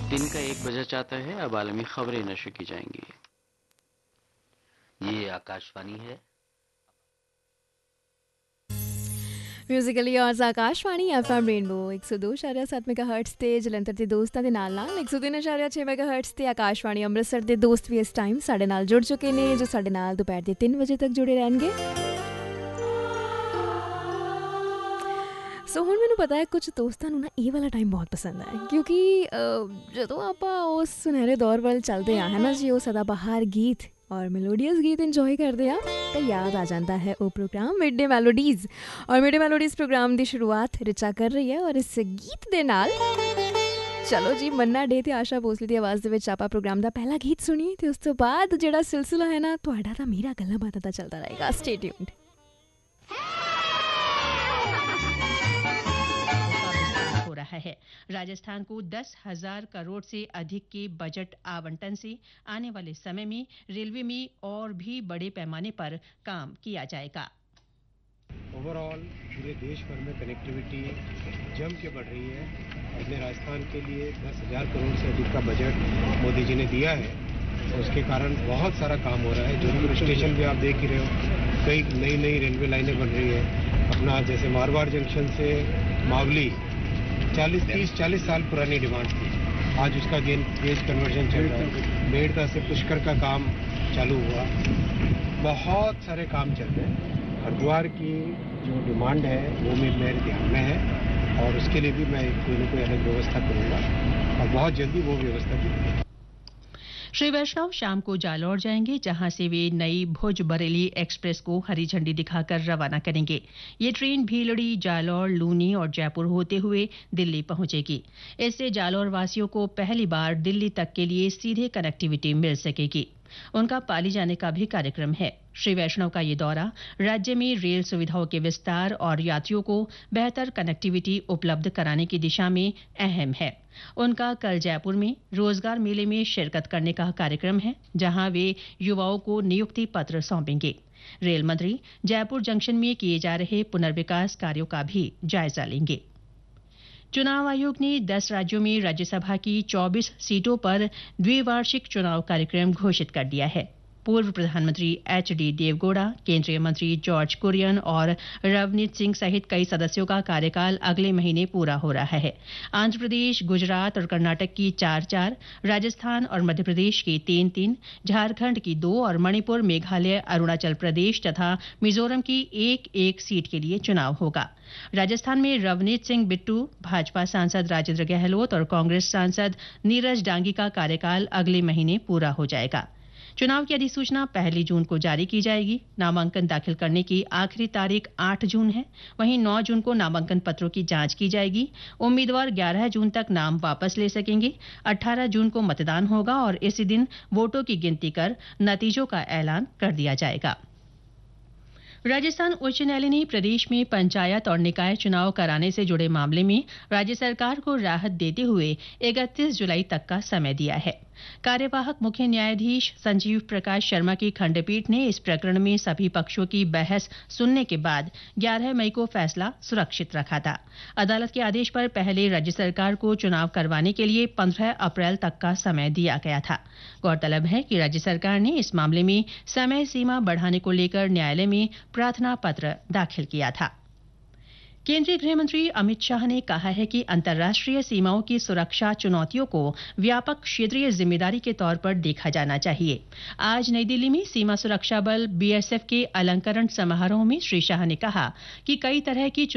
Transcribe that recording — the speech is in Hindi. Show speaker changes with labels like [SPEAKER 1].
[SPEAKER 1] दिन का 1 बजा चाहता है। अब आलमी खबरें नशर की जाएंगी।
[SPEAKER 2] ये आकाशवाणी है।
[SPEAKER 3] म्यूजिकली और आकाशवाणी एफएम रेनबो 102.7 मेगाहर्ट्ज़ ਤੇ ਜਲੰਧਰ ਦੇ ਦੋਸਤਾਂ ਦੇ ਨਾਲ 103.6 मेगाहर्ट्ज़ ਤੇ ਆਕਾਸ਼ਵਾਣੀ ਅੰਮ੍ਰਿਤਸਰ ਦੇ ਦੋਸਤ ਵੀ ਇਸ ਟਾਈਮ ਸਾਡੇ ਨਾਲ ਜੁੜ ਚੁੱਕੇ ਨੇ ਜੋ ਸਾਡੇ ਨਾਲ ਦੁਪਹਿਰ ਦੇ 3 ਵਜੇ ਤੱਕ ਜੁੜੇ ਰਹਿਣਗੇ। ਸੋ ਹੁਣ ਮੈਨੂੰ ਪਤਾ ਹੈ ਕੁਝ ਦੋਸਤਾਂ ਨੂੰ ਨਾ ਇਹ ਵਾਲਾ ਟਾਈਮ ਬਹੁਤ ਪਸੰਦ ਹੈ ਕਿਉਂਕਿ ਜਦੋਂ ਆਪਾਂ ਉਸ ਸੁਨਹਿਰੇ ਦੌਰ ਵੱਲ ਚੱਲਦੇ ਆ ਹੈ ਨਾ ਜੀ ਉਹ ਸਦਾਬਹਾਰ ਗੀਤ और मेलोडियस गीत इंजॉय करते हैं तो याद आ जाता है वो प्रोग्राम मिड डे मेलोडीज़ और मिड डे मेलोडीज़ प्रोग्राम की शुरुआत रिचा कर रही है और इस गीत के नाल चलो जी मन्ना डे ते आशा भोसले की आवाज़ दे विच आपां प्रोग्राम का पहला गीत सुनिए तो उस तो बाद जिहड़ा सिलसिला है ना तुहाडा तां मेरा गल्लां बातां दा चलता रहेगा। Stay tuned.
[SPEAKER 4] रहा है। राजस्थान को 10,000 करोड़ से अधिक के बजट आवंटन से आने वाले समय में रेलवे में और भी बड़े पैमाने पर काम किया जाएगा।
[SPEAKER 5] ओवरऑल पूरे देश भर में कनेक्टिविटी जम के बढ़ रही है। अपने राजस्थान के लिए 10,000 करोड़ से अधिक का बजट मोदी जी ने दिया है तो उसके कारण बहुत सारा काम हो रहा है। जोधपुर स्टेशन भी आप देख ही रहे हो, कई नई नई रेलवे लाइनें बन रही है। अपना जैसे मारवाड़ जंक्शन से मावली 40 साल पुरानी डिमांड थी, आज उसका गेज कन्वर्जन चल रहा है। मेड़ता से पुष्कर का काम चालू हुआ, बहुत सारे काम चल रहे हैं। हरिद्वार की जो डिमांड है वो मेरे ध्यान में है और उसके लिए भी मैं कोई न कोई अलग व्यवस्था करूँगा और बहुत जल्दी वो व्यवस्था भी।
[SPEAKER 4] श्री वैष्णव शाम को जालौर जाएंगे जहां से वे नई भुज बरेली एक्सप्रेस को हरी झंडी दिखाकर रवाना करेंगे। ये ट्रेन भीलड़ी, जालौर, लूनी और जयपुर होते हुए दिल्ली पहुंचेगी। इससे जालौर वासियों को पहली बार दिल्ली तक के लिए सीधे कनेक्टिविटी मिल सकेगी। उनका पाली जाने का भी कार्यक्रम है। श्री वैष्णव का ये दौरा राज्य में रेल सुविधाओं के विस्तार और यात्रियों को बेहतर कनेक्टिविटी उपलब्ध कराने की दिशा में अहम है। उनका कल जयपुर में रोजगार मेले में शिरकत करने का कार्यक्रम है जहां वे युवाओं को नियुक्ति पत्र सौंपेंगे। रेल मंत्री जयपुर जंक्शन में किए जा रहे पुनर्विकास कार्यों का भी जायजा लेंगे। चुनाव आयोग ने 10 राज्यों में राज्यसभा की 24 सीटों पर द्विवार्षिक चुनाव कार्यक्रम घोषित कर दिया है। पूर्व प्रधानमंत्री एच.डी. देवगौड़ा, केंद्रीय मंत्री जॉर्ज कुरियन और रवनीत सिंह सहित कई सदस्यों का कार्यकाल अगले महीने पूरा हो रहा है। आंध्र प्रदेश, गुजरात और कर्नाटक की 4-4, राजस्थान और मध्य प्रदेश की 3-3, झारखंड की 2 और मणिपुर, मेघालय, अरुणाचल प्रदेश तथा मिजोरम की 1-1 सीट के लिए चुनाव होगा। राजस्थान में रवनीत सिंह बिट्टू, भाजपा सांसद राजेंद्र गहलोत और कांग्रेस सांसद नीरज डांगी का कार्यकाल अगले महीने पूरा हो जाएगा। चुनाव की अधिसूचना 1 जून को जारी की जाएगी। नामांकन दाखिल करने की आखिरी तारीख 8 जून है। वहीं 9 जून को नामांकन पत्रों की जांच की जाएगी। उम्मीदवार 11 जून तक नाम वापस ले सकेंगे। 18 जून को मतदान होगा और इसी दिन वोटों की गिनती कर नतीजों का ऐलान कर दिया जाएगा। राजस्थान उच्च न्यायालय ने प्रदेश में पंचायत और निकाय चुनाव कराने से जुड़े मामले में राज्य सरकार को राहत देते हुए 31 जुलाई तक का समय दिया है। कार्यवाहक मुख्य न्यायाधीश संजीव प्रकाश शर्मा की खंडपीठ ने इस प्रकरण में सभी पक्षों की बहस सुनने के बाद 11 मई को फैसला सुरक्षित रखा था। अदालत के आदेश पर पहले राज्य सरकार को चुनाव करवाने के लिए 15 अप्रैल तक का समय दिया गया था। गौरतलब है कि राज्य सरकार ने इस मामले में समय सीमा बढ़ाने को लेकर न्यायालय में प्रार्थना पत्र दाखिल किया था। केंद्रीय गृह मंत्री अमित शाह ने कहा है कि अंतर्राष्ट्रीय सीमाओं की सुरक्षा चुनौतियों को व्यापक क्षेत्रीय जिम्मेदारी के तौर पर देखा जाना चाहिए। आज नई दिल्ली में सीमा सुरक्षा बल बीएसएफ के अलंकरण समारोह में श्री शाह ने कहा कि कई तरह की